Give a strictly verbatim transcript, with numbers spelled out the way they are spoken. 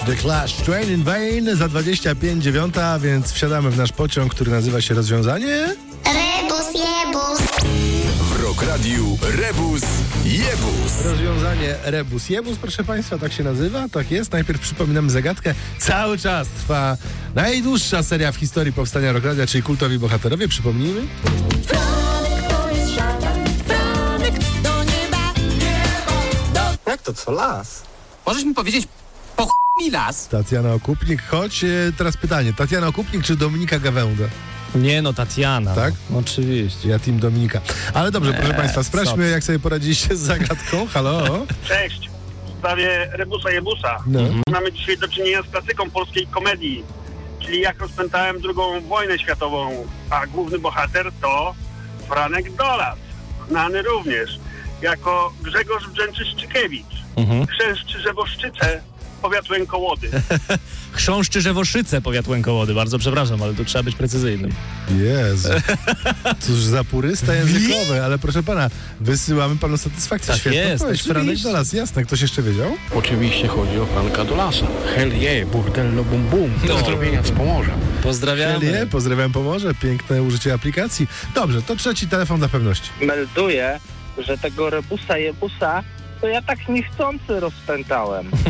The Clash, Train in Vain za dwadzieścia pięć dziewiąta, więc wsiadamy w nasz pociąg, który nazywa się Rozwiązanie Rebus Jebus. W Rock Radiu Rebus Jebus. Rozwiązanie Rebus Jebus, proszę Państwa, tak się nazywa, tak jest. Najpierw przypominamy zagadkę. Cały czas trwa najdłuższa seria w historii powstania Rock Radia, czyli Kultowi Bohaterowie, przypomnijmy. Franek to jest szatan, Franek do nieba, nieba, do... Jak to, co las? Możesz mi powiedzieć, po ch... mi las? Tatiana Okupnik, choć e, teraz pytanie, Tatiana Okupnik czy Dominika Gawęda? Nie no, Tatiana. Tak? No, oczywiście. Ja team Dominika. Ale dobrze, Nie, proszę Państwa, sprawdźmy, co? jak sobie poradziliście z zagadką. Halo? Cześć, w sprawie Rebusa Jebusa. No. Mamy dzisiaj do czynienia z klasyką polskiej komedii, czyli jak rozpętałem drugą wojnę światową, a główny bohater to Franek Dolas, znany również jako Grzegorz Brzęczyszczykiewicz. Mhm. Chrzęszczy Żewoszczyce, powiat Łękołody. Chrząszczy Żewoszyce, powiat Łękołody. Bardzo przepraszam, ale tu trzeba być precyzyjnym. Jezu. Cóż za purysta językowy, ale proszę pana, wysyłamy panu satysfakcję. Tak Świetna jest, odpowiedź. Franek oczywiście. Dolas, jasne. Ktoś jeszcze wiedział? Oczywiście chodzi o Franka Dolasa. Hell yeah, burdello bum bum. No. Pozdrowienia z Pomorza. Pozdrawiamy. Nie, pozdrawiam Pomorze. Piękne użycie aplikacji. Dobrze, to trzeci telefon dla pewności. Melduję, że tego Rebusa Jebusa to ja tak niechcący rozpętałem.